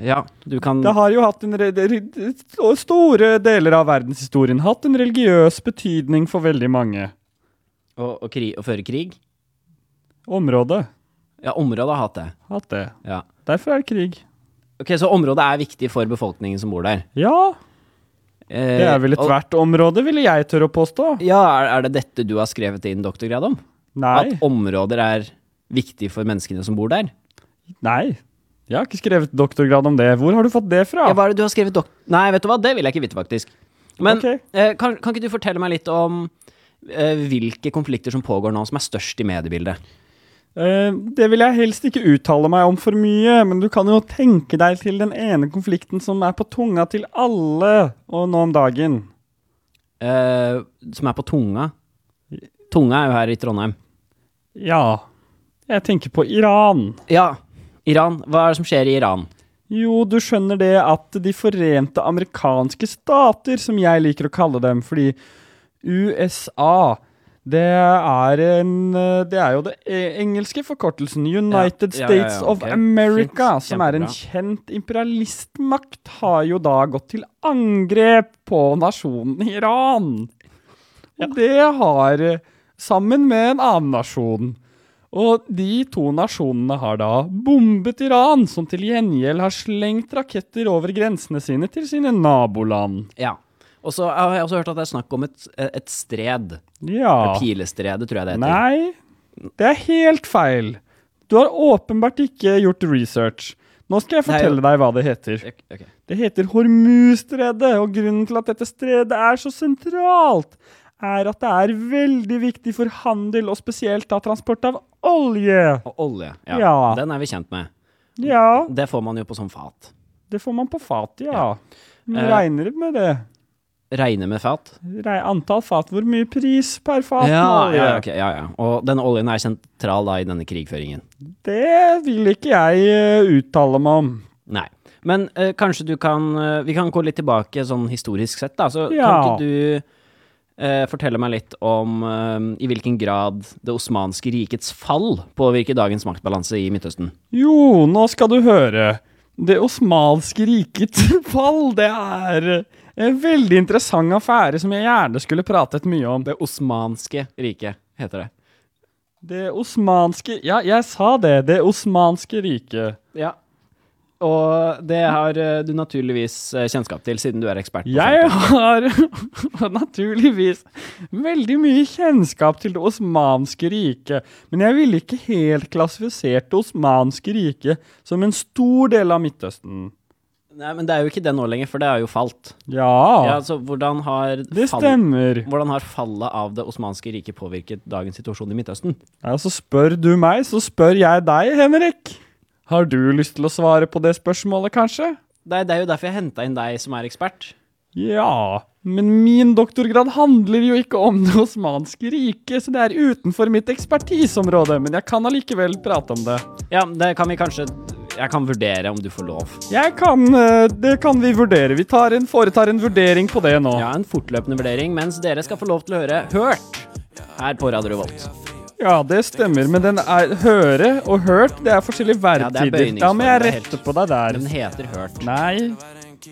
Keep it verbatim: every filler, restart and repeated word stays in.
Ja, du kan... Det har jo hatt en re- store deler av verdenshistorien hatt en religiøs betydning for veldig mange. Og, og, krig, og føre krig? Området. Ja, området har hatt det. Hatt det. Ja. Derfor er det krig. Ok, så området er viktig for befolkningen som bor der? Ja. Eh, Det er vel et og- hvert område, ville jeg tørre å påstå. Ja, er, er det dette du har skrevet din doktorgrad om? Nei. At områder er viktig for menneskene som bor der? Nei. Jeg har ikke skrevet doktorgrad om det. Hvor har du fått det fra? Ja, hva er det du har skrevet dok... Nei, vet du hva? Det vil jeg ikke vite, faktisk. Men Ok. eh, kan, kan ikke du fortelle meg litt om eh, hvilke konflikter som pågår nå, som er størst i mediebildet? Eh, det vil jeg helst ikke uttale meg om for mye, men du kan jo tenke deg til den ene konflikten som er på tunga til alle og nå om dagen. Eh, som er på tunga? Tunga er jo her i Trondheim. Ja, jeg tenker på Iran. Ja, Iran. Hva er det som skjer i Iran? Jo, du skjønner det at de forente amerikanske stater, som jeg liker å kalle dem, fordi U S A, det er, en, det er jo det engelske forkortelsen, United Ja, ja, ja, ja, States of ok. America, Fint, som er en kjempebra. kjent imperialistmakt, har jo da gått til angrep på nasjonen Iran. Og det har, sammen med en annen nasjon. Og de to nasjonene har da bombet Iran, som til gjengjeld har slengt raketter over grensene sine til sine naboland. Ja. Og så har jeg også hørt at det er snakk om et, et stred. Ja. Pilestredet, tror jeg det heter. Nei, det er helt feil. Du har åpenbart ikke gjort research. Nå skal jeg Nei, fortelle deg hva det heter. Ok, ok. Det heter Hormuzstredet, og grunnen til at dette stredet er så sentralt, er at det er veldig viktig for handel, og spesielt da transport av olje. Og olje, ja. Ja. Den er vi kjent med. Ja, Det får man jo på sånn fat. det får man på fat, ja. Vi Eh, regner med det. Regne med fat? Re antall fat, hvor mye pris per fat med Ja, olje? ja, ok, ja, ja. Og denne oljen er sentral da i denne krigføringen. Det vil ikke jeg eh, uttale meg om. Nei. Men eh, kanskje du kan, eh, vi kan gå litt tilbake sånn historisk sett da, så Ja. kan ikke du eh, fortelle meg litt om eh, i hvilken grad det osmanske rikets fall påvirker dagens maktbalanse i Midtøsten? Jo, nå skal du høre. Det osmanske rikets fall, det er en veldig interessant affære som jeg gjerne skulle pratet mye om. Det osmanske riket heter det. Det osmanske, ja, jeg sa det, det osmanske riket. Ja. Og det har eh, du naturligvis eh, kjennskap til, siden du er ekspert på Jeg feltet. har naturligvis veldig mye kjennskap til det osmanske riket, men jeg ville ikke helt klassifisert det osmanske riket som en stor del av Midtøsten. Nei, men det er jo ikke det nå lenger, for det har jo falt. Ja, Ja, så hvordan har, det fall, stemmer. hvordan har fallet av det osmanske riket påvirket dagens situasjon i Midtøsten? Ja, så spør du meg, så spør jeg deg, Henrik. Har du lyst til å svare på det spørsmålet, kanskje? Det er, det er jo derfor jeg hentet inn deg som er ekspert. Ja, men min doktorgrad handler jo ikke om det osmanske riket, så det er utenfor mitt ekspertisområde, men jeg kan allikevel prate om det. Ja, det kan vi kanskje, jeg kan vurdere om du får lov. Jeg kan, eh, det kan vi vurdere. Vi tar en, foretar en vurdering på det nå. Ja, en fortløpende vurdering, mens dere skal få lov til å høre Hørt her på Radio Revolt. Ja, det stemmer, men den er høre og hørt, det er forskjellige Ja, det er verdtider. bøyningsform, Da må jeg det er helt- rette på deg der. Den heter Hørt. Nei,